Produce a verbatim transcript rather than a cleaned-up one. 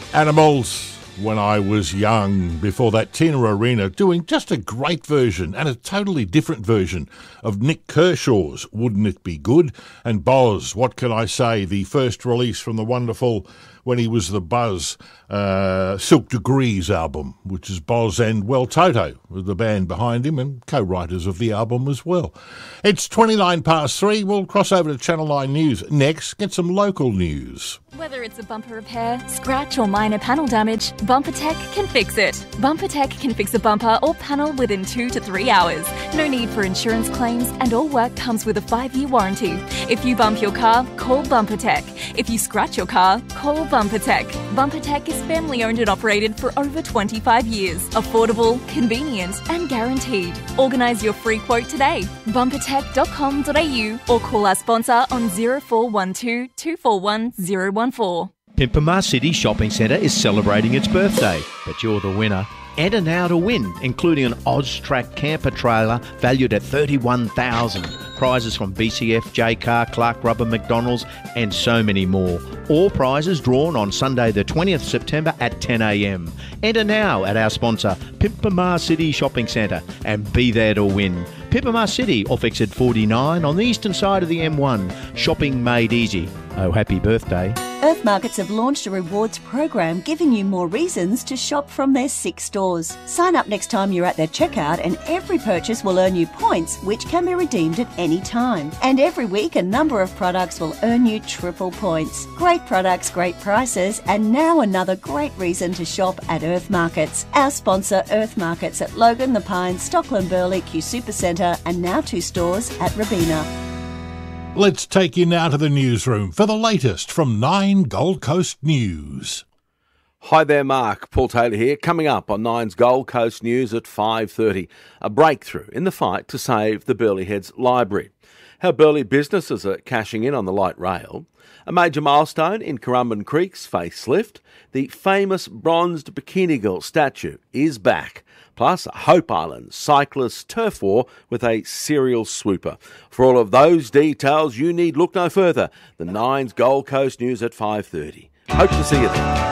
Animals, when I was young, before that, Tina Arena doing just a great version and a totally different version of Nick Kershaw's Wouldn't It Be Good? And Boz, what can I say, the first release from the wonderful, when he was the Buzz, uh, Silk Degrees album, which is Boz and, well, Toto, the band behind him and co-writers of the album as well. It's twenty-nine past three. We'll cross over to Channel nine News. Next, get some local news. Whether it's a bumper repair, scratch or minor panel damage, BumperTech can fix it. BumperTech can fix a bumper or panel within two to three hours. No need for insurance claims and all work comes with a five-year warranty. If you bump your car, call BumperTech. If you scratch your car, call BumperTech. BumperTech is family owned and operated for over twenty-five years. Affordable, convenient and guaranteed. Organise your free quote today. bumpertech dot com dot a u or call our sponsor on zero four one two, two four one zero one four. Pimpama City Shopping Centre is celebrating its birthday, but you're the winner. Enter now to win, including an Oztrack camper trailer valued at thirty-one thousand dollars. Prizes from B C F, J-Car, Clark Rubber, McDonald's and so many more. All prizes drawn on Sunday the twentieth of September at ten a m. Enter now at our sponsor, Pimpama City Shopping Centre, and be there to win. Pimpama City off exit forty-nine on the eastern side of the M one. Shopping made easy. Oh, happy birthday. Earth Markets have launched a rewards program giving you more reasons to shop from their six stores. Sign up next time you're at their checkout and every purchase will earn you points which can be redeemed at any time. And every week a number of products will earn you triple points. Great products, great prices, and now another great reason to shop at Earth Markets. Our sponsor Earth Markets at Logan, The Pines, Stockland, Burleigh, Q Supercentre and now two stores at Robina. Let's take you now to the newsroom for the latest from Nine Gold Coast News. Hi there, Mark. Paul Taylor here. Coming up on Nine's Gold Coast News at five thirty, a breakthrough in the fight to save the Burleigh Heads Library. How Burleigh businesses are cashing in on the light rail. A major milestone in Currumbin Creek's facelift. The famous bronzed Bikini Girl statue is back. Plus, a Hope Island cyclist turf war with a serial swooper. For all of those details, you need look no further than Nine's Gold Coast News at five thirty. Hope to see you there.